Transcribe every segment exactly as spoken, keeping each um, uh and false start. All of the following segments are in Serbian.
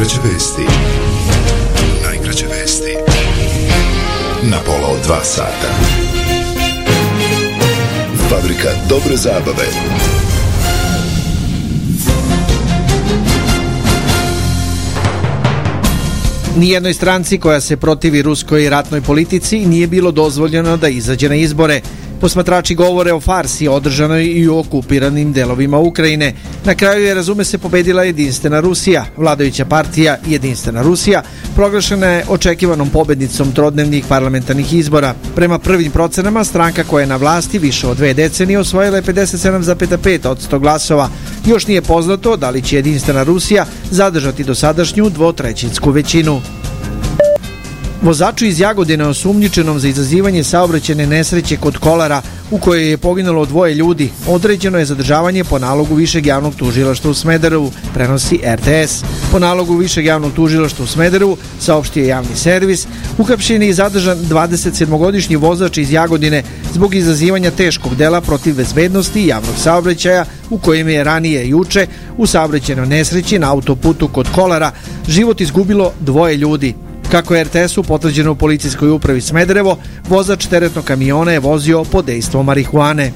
Najkraće vesti. Najkraće vesti. Na pola od dva sata. Fabrika dobre zabave. Nijednoj stranci koja se protivi ruskoj ratnoj politici nije bilo dozvoljeno da izađe na izbore. Posmatrači govore o farsi održanoj i u okupiranim delovima Ukrajine. Na kraju je, razume se, pobedila Jedinstvena Rusija. Vladajuća partija Jedinstvena Rusija proglašena je očekivanom pobednicom trodnevnih parlamentarnih izbora. Prema prvim procenama, stranka koja je na vlasti više od dve decenije osvojila je pedeset sedam zarez pet posto glasova. Još nije poznato da li će Jedinstvena Rusija zadržati dosadašnju dvotrećinsku većinu. Vozaču iz Jagodine osumnjičenom za izazivanje saobraćajne nesreće kod Kolara, u kojoj je poginulo dvoje ljudi, određeno je zadržavanje po nalogu Višeg javnog tužilaštva u Smederevu, prenosi er te es. Po nalogu Višeg javnog tužilaštva u Smederevu, saopštio je javni servis, uhapšen je i zadržan dvadesetsedmogodišnji vozač iz Jagodine zbog izazivanja teškog dela protiv bezbednosti i javnog saobraćaja, u kojem je ranije juče u saobraćajnoj nesreći na autoputu kod Kolara život izgubilo dvoje ljudi. Kako je er te esu potvrđeno u policijskoj upravi Smederevo, vozač teretnog kamiona je vozio pod dejstvom marihuane.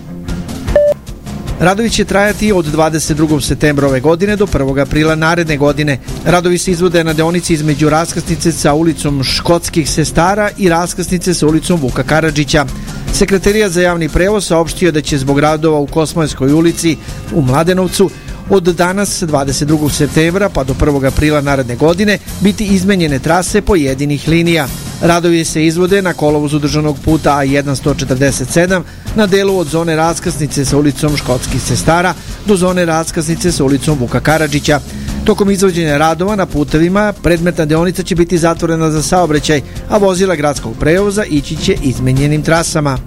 Radovi će trajati od dvadeset drugog septembra ove godine do prvog aprila naredne godine. Radovi se izvode na deonici između raskrsnice sa ulicom Škotskih sestara i raskrsnice sa ulicom Vuka Karadžića. Sekretarijat za javni prevoz saopštio da će zbog radova u Kosmajskoj ulici u Mladenovcu od danas dvadeset drugog septembra pa do prvog aprila naredne godine biti izmenjene trase pojedinih linija. Radovi se izvode na kolovozu državnog puta A sto četrdeset sedam na delu od zone raskrsnice sa ulicom Škotskih sestara do zone raskrsnice sa ulicom Vuka Karadžića. Tokom izvođenja radova na putevima predmetna deonica će biti zatvorena za saobraćaj, a vozila gradskog prevoza ići će izmenjenim trasama.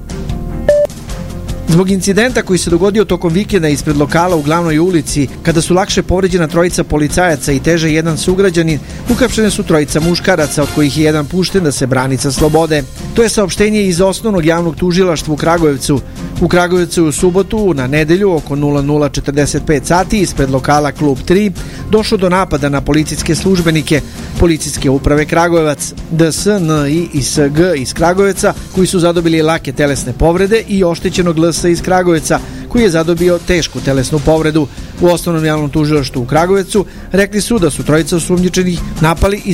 Zbog incidenta koji se dogodio tokom vikenda ispred lokala u Glavnoj ulici, kada su lakše povređena trojica policajaca i teže jedan sugrađanin, uhapšene su trojica muškaraca, od kojih je jedan pušten da se brani sa slobode. To je saopštenje iz osnovnog javnog tužilaštva u Kragujevcu. U Kragujevcu u subotu na nedelju oko nula nula četrdeset pet sati ispred lokala Klub tri došlo do napada na policijske službenike Policijske uprave Kragujevac, D S, N I i S G iz Kragujevca, koji su zadobili lake telesne povrede, i oštećenog L S iz Kragujevca, koji je zadobio tešku telesnu povredu. U osnovnom javnom tužilaštvu u Kragujevcu rekli su da su trojica osumnjičenih napali i